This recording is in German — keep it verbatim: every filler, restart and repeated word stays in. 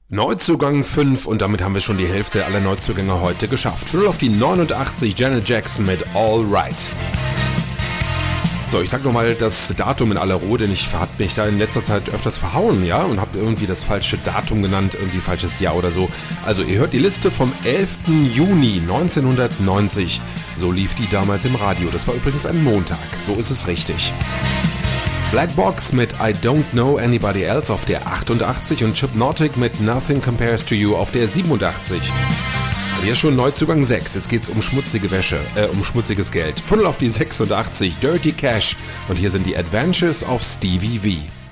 Neuzugang fünf und damit haben wir schon die Hälfte aller Neuzugänge heute geschafft. null auf die neunundachtzig, Janet Jackson mit All Right. So, ich sag nochmal das Datum in aller Ruhe, denn ich hab mich da in letzter Zeit öfters verhauen, ja, und hab irgendwie das falsche Datum genannt, irgendwie falsches Jahr oder so. Also ihr hört die Liste vom elften Juni neunzehnhundertneunzig. So lief die damals im Radio. Das war übrigens ein Montag, so ist es richtig. Black Box mit I Don't Know Anybody Else auf der achtundachtzig und Hypnotic mit Nothing Compares to You auf der siebenundachtzig. Hier ist schon Neuzugang sechs, jetzt geht's um schmutzige Wäsche, äh, um schmutziges Geld. Funnel auf die sechsundachtzig, Dirty Cash und hier sind die Adventures of Stevie V.